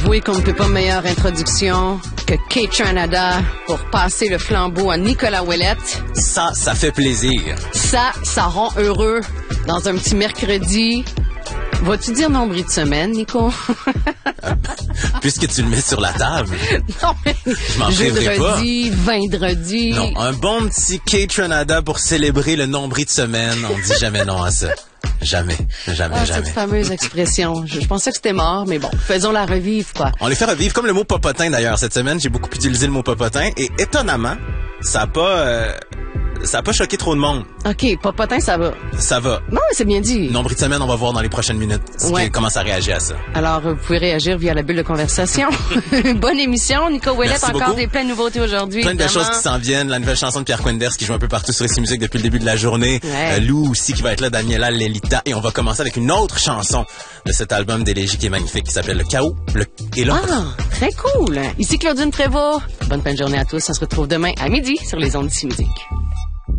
avouer qu'on ne peut pas meilleure introduction que Kate Ranada pour passer le flambeau à Nicolas Ouellette. Ça fait plaisir. Ça rend heureux dans un petit mercredi. Vas-tu dire nombril de semaine, Nico? Puisque tu le mets sur la table. Non, mais je m'en priverai pas. Jeudi, vendredi. Non, un bon petit Kate Ranada pour célébrer le nombril de semaine. On dit jamais non à ça. Jamais. Cette fameuse expression. Je pensais que c'était mort, mais bon, faisons-la revivre, quoi. On les fait revivre, comme le mot popotin d'ailleurs. Cette semaine, j'ai beaucoup utilisé le mot popotin et étonnamment, ça a pas choqué trop de monde. OK, popotin, ça va. Ça va. Non, mais c'est bien dit. Nombril de semaine, on va voir dans les prochaines minutes comment ça réagit à ça. Alors, vous pouvez réagir via la bulle de conversation. Bonne émission. Nico Ouellette, encore des pleines nouveautés aujourd'hui. Plein de belles choses qui s'en viennent. La nouvelle chanson de Pierre Quenders qui joue un peu partout sur Ici Musique depuis le début de la journée. Ouais. Lou aussi qui va être là, Daniela Lelita. Et on va commencer avec une autre chanson de cet album d'Élégie qui est magnifique, qui s'appelle Le Chaos et l'Ordre. Ah, très cool. Ici Claudine Prévost. Bonne fin de journée à tous. On se retrouve demain à midi sur les ondes d'Ici Musique.